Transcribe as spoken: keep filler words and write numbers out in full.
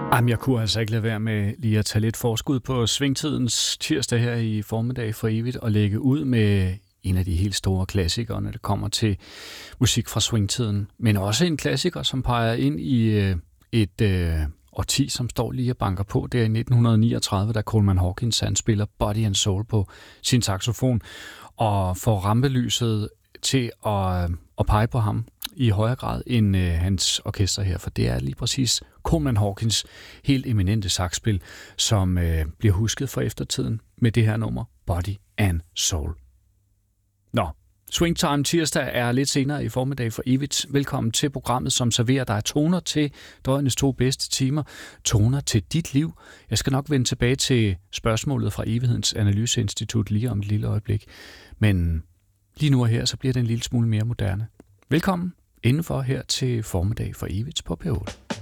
Jamen, jeg kunne altså ikke lade være med lige at tage lidt forskud på svingtidens tirsdag her i formiddag for evigt og lægge ud med en af de helt store klassikere, når det kommer til musik fra swingtiden. Men også en klassiker, som peger ind i et øh, årti, som står lige og banker på. Det er i nitten niogtredive, da Coleman Hawkins han spiller Body and Soul på sin saxofon og får rampelyset til at, at pege på ham i højere grad end øh, hans orkester her, for det er lige præcis Coleman Hawkins helt eminente saxspil, som øh, bliver husket for eftertiden med det her nummer, Body and Soul. Nå, Swingtime tirsdag er lidt senere i formiddag for evigt. Velkommen til programmet, som serverer dig toner til døgnets to bedste timer. Toner til dit liv. Jeg skal nok vende tilbage til spørgsmålet fra Evighedens Analyseinstitut lige om et lille øjeblik. Men lige nu og her, så bliver det en lille smule mere moderne. Velkommen indenfor her til formiddag for evigt på P otte.